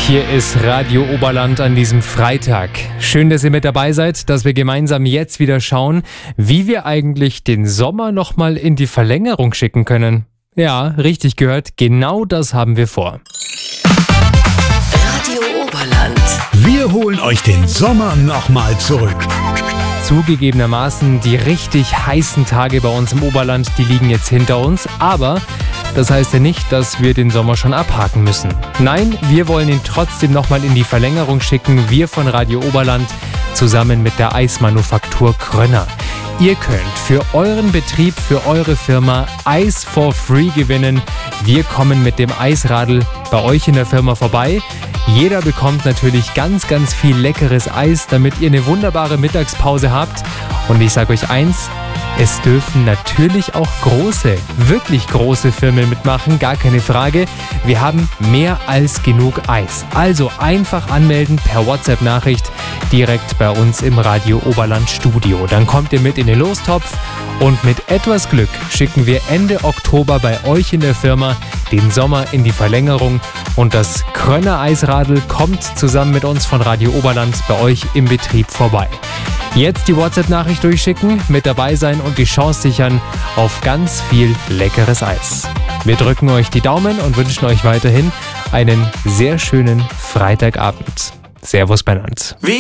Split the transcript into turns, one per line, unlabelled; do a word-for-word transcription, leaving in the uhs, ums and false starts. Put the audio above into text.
Hier ist Radio Oberland an diesem Freitag. Schön, dass ihr mit dabei seid, dass wir gemeinsam jetzt wieder schauen, wie wir eigentlich den Sommer nochmal in die Verlängerung schicken können. Ja, richtig gehört, genau das haben wir vor.
Radio Oberland.
Wir holen euch den Sommer nochmal zurück.
Zugegebenermaßen, die richtig heißen Tage bei uns im Oberland, die liegen jetzt hinter uns, aber das heißt ja nicht, dass wir den Sommer schon abhaken müssen. Nein, wir wollen ihn trotzdem nochmal in die Verlängerung schicken, wir von Radio Oberland zusammen mit der Eismanufaktur Krönner. Ihr könnt für euren Betrieb, für eure Firma Eis for free gewinnen. Wir kommen mit dem Eisradl bei euch in der Firma vorbei. Jeder bekommt natürlich ganz, ganz viel leckeres Eis, damit ihr eine wunderbare Mittagspause habt. Und ich sage euch eins, es dürfen natürlich auch große, wirklich große Firmen mitmachen, gar keine Frage. Wir haben mehr als genug Eis. Also einfach anmelden per WhatsApp-Nachricht direkt bei uns im Radio Oberland Studio. Dann kommt ihr mit in den Lostopf und mit etwas Glück schicken wir Ende Oktober bei euch in der Firma den Sommer in die Verlängerung und das Krönner Eisradl kommt zusammen mit uns von Radio Oberland bei euch im Betrieb vorbei. Jetzt die WhatsApp-Nachricht durchschicken, mit dabei sein und die Chance sichern auf ganz viel leckeres Eis. Wir drücken euch die Daumen und wünschen euch weiterhin einen sehr schönen Freitagabend. Servus, Benannt.